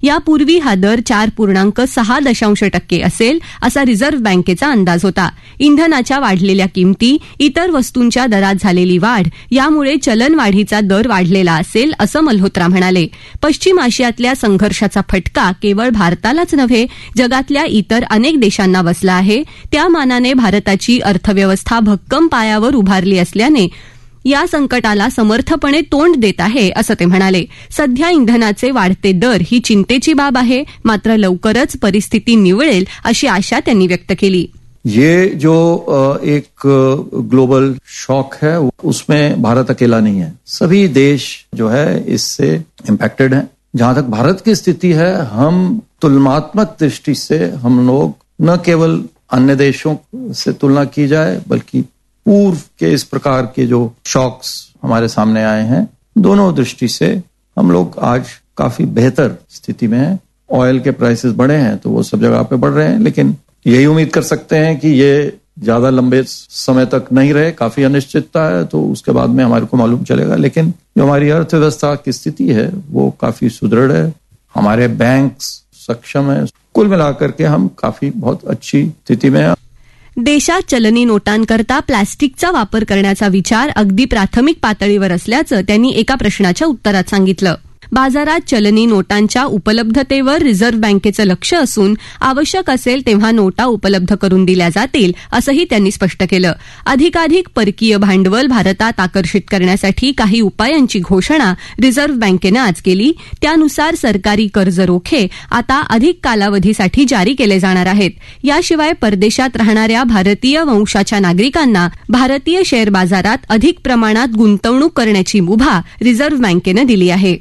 यापूर्वी हा दर 4.6% असेल असा रिझर्व्ह बँकेचा अंदाज होता. इंधनाच्या वाढलेल्या किमती, इतर वस्तूंच्या दरात झालेली वाढ यामुळे चलनवाढीचा दर वाढलेला असेल असं मल्होत्रा म्हणाले. पश्चिम आशियातल्या संघर्षाचा फटका केवळ भारतालाच नव्हे, जगातल्या इतर अनेक देशांना बसला आहे. त्या मानाने भारताची अर्थव्यवस्था भक्कम पायावर उभारली असल्याने या संकटाला समर्थपणे तोंड देत आहे असं ते म्हणाले. सध्या इंधनाचे वाढते दर ही चिंतेची बाब आहे, मात्र लवकरच परिस्थिती निवळेल अशी आशा त्यांनी व्यक्त केली. ये जो एक ग्लोबल शॉक है उसमें भारत अकेला नहीं है. सभी देश जो है इससे इम्पैक्टेड हैं. जहां तक भारत की स्थिति है, हम तुलनात्मक दृष्टि से हम लोग न केवल अन्य देशों से तुलना की जाए बल्कि पूर्व के इस प्रकार के जो शॉक्स हमारे सामने आए हैं, दोनों दृष्टि से हम लोग आज काफी बेहतर स्थिति में हैं. ऑयल के प्राइसेस बढ़े हैं तो वो सब जगह पे बढ़ रहे हैं, लेकिन यही उम्मीद कर सकते हैं कि ये ज्यादा लंबे समय तक नहीं रहे. काफी अनिश्चितता है, तो उसके बाद में हमारे को मालूम चलेगा. लेकिन जो हमारी अर्थव्यवस्था की स्थिति है वो काफी सुदृढ़ है. हमारे बैंक सक्षम है. कुल मिलाकर के हम काफी बहुत अच्छी स्थिति में हैं. देशात चलनी नोटांकरता प्लॅस्टिकचा वापर करण्याचा विचार अगदी प्राथमिक पातळीवर असल्याचं त्यांनी एका प्रश्नाच्या उत्तरात सांगितलं. बाजारात चलनी नोटांच्या उपलब्धतेवर रिझर्व्ह बँकेचं लक्ष असून आवश्यक असेल तेव्हा नोटा उपलब्ध करून दिल्या जातील असंही त्यांनी स्पष्ट केलं. अधिकाधिक परकीय भांडवल भारतात आकर्षित करण्यासाठी काही उपायांची घोषणा रिझर्व्ह बँकेनं आज केली. त्यानुसार सरकारी कर्ज रोखे आता अधिक कालावधीसाठी जारी केले जाणार आहेत. याशिवाय परदेशात राहणाऱ्या भारतीय वंशाच्या नागरिकांना भारतीय शेअर बाजारात अधिक प्रमाणात गुंतवणूक करण्याची मुभा रिझर्व्ह बँकेनं दिली आहे.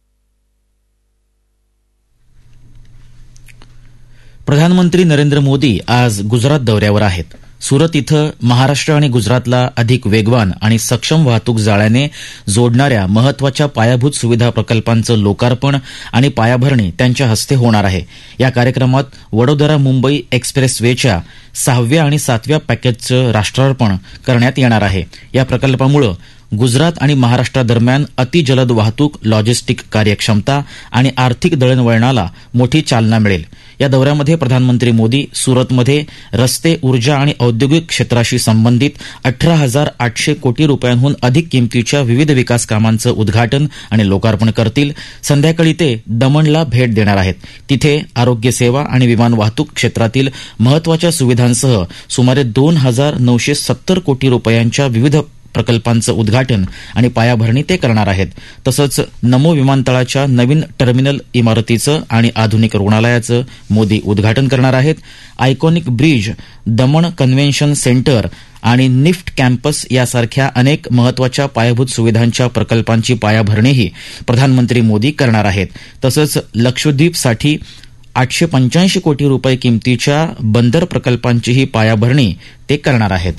प्रधानमंत्री नरेंद्र मोदी आज गुजरात दौऱ्यावर आहेत. सुरत इथं महाराष्ट्र आणि गुजरातला अधिक वेगवान आणि सक्षम वाहतूक जाळ्याने जोडणाऱ्या महत्वाच्या पायाभूत सुविधा प्रकल्पांचं लोकार्पण आणि पायाभरणी त्यांच्या हस्ते होणार आहे. या कार्यक्रमात वडोदरा मुंबई एक्सप्रेसवेच्या 6व्या आणि 7व्या पॅकेजचं राष्ट्रार्पण करण्यात येणार आहे. या प्रकल्पामुळे गुजरात आणि महाराष्ट्रादरम्यान अतिजलद वाहतूक, लॉजिस्टिक कार्यक्षमता आणि आर्थिक दळणवळणाला मोठी चालना मिळेल. या दौऱ्यामध्ये प्रधानमंत्री मोदी सुरतमध्ये रस्ते, ऊर्जा आणि औद्योगिक क्षेत्राशी संबंधित 18,800 कोटी रुपयांहून अधिक किमतीच्या विविध विकास कामांचं उद्घाटन आणि लोकार्पण करतील. संध्याकाळी ते दमणला भेट देणार आहेत. तिथे आरोग्य सेवा आणि विमान वाहतूक क्षेत्रातील महत्वाच्या सुविधांसह सुमारे 2,970 कोटी रुपयांच्या विविध प्रकल्पांचं उद्घाटन आणि पायाभरणी ते करणार आहेत. तसंच नमो विमानतळाच्या नवीन टर्मिनल इमारतीचं आणि आधुनिक रुग्णालयाचं मोदी उद्घाटन करणार आहेत. Iconic bridge, Daman convention centre आणि निफ्ट कॅम्पस यासारख्या अनेक महत्वाच्या पायाभूत सुविधांच्या प्रकल्पांची पायाभरणीही प्रधानमंत्री मोदी करणार आहेत. तसंच लक्षद्वीपसाठी 885 कोटी रुपये किमतीच्या बंदर प्रकल्पांचीही पायाभरणी ते करणार आहेत.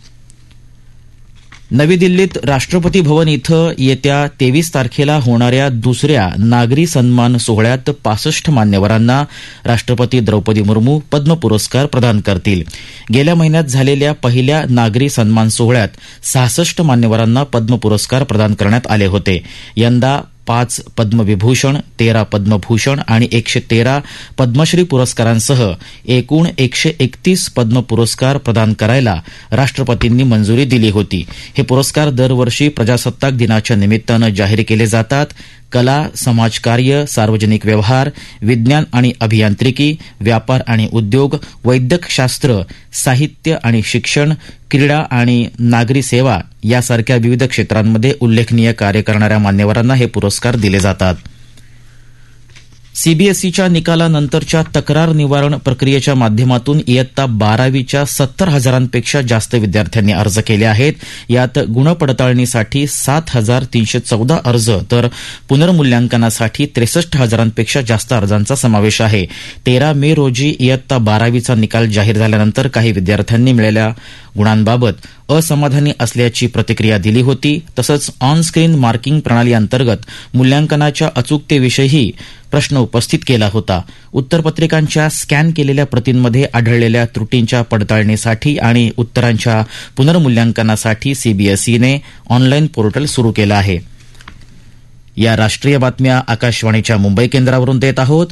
नवी दिल्लीत राष्ट्रपती भवन इथं येत्या 23 तारखेला होणाऱ्या दुसऱ्या नागरी सन्मान सोहळ्यात 65 मान्यवरांना राष्ट्रपती द्रौपदी मुर्मू पद्म पुरस्कार प्रदान करतील. गेल्या महिन्यात झालेल्या पहिल्या नागरी सन्मान सोहळ्यात 66 मान्यवरांना पद्म पुरस्कार प्रदान करण्यात आले होते. यंदा 5 पद्मविभूषण, 13 पद्मभूषण आणि 113 पद्मश्री पुरस्कारांसह एकूण 131 पद्म पुरस्कार प्रदान करायला राष्ट्रपतींनी मंजुरी दिली होती. हे पुरस्कार दरवर्षी प्रजासत्ताक दिनाच्या निमित्तानं जाहीर केले जातात. कला, समाजकार्य, सार्वजनिक व्यवहार, विज्ञान आणि अभियांत्रिकी, व्यापार आणि उद्योग, वैद्यकशास्त्र, साहित्य आणि शिक्षण, क्रीडा आणि नागरी सेवा यासारख्या विविध क्षेत्रांमध्ये उल्लेखनीय कार्य करणाऱ्या मान्यवरांना हे पुरस्कार दिले जातात. सीबीएसईच्या निकालानंतरच्या तक्रार निवारण प्रक्रियेच्या माध्यमातून इयत्ता 12वीच्या 70,000पेक्षा जास्त विद्यार्थ्यांनी अर्ज केले आहेत. यात गुणपडताळणीसाठी 7,314 अर्ज तर पुनर्मूल्यांकनासाठी 63,000पेक्षा जास्त अर्जांचा समावेश आहे. 13 मे रोजी इयत्ता 12वीचा निकाल जाहीर झाल्यानंतर काही विद्यार्थ्यांनी मिळालेल्या गुणांबाबत असमाधानी असल्याची प्रतिक्रिया दिली होती. तसंच ऑन स्क्रीन मार्किंग प्रणाली अंतर्गत मूल्यांकनाच्या अचूकतेविषयीही प्रश्न उपस्थित केला होता. उत्तरपत्रिकांच्या स्कॅन केलेल्या प्रतींमध्ये आढळलेल्या त्रुटींच्या पडताळणीसाठी आणि उत्तरांच्या पुनर्मूल्यांकनासाठी सीबीएसईने ऑनलाईन पोर्टल सुरू केलं आहे. या राष्ट्रीय बातम्या आकाशवाणीच्या मुंबई केंद्रावरून देत आहोत.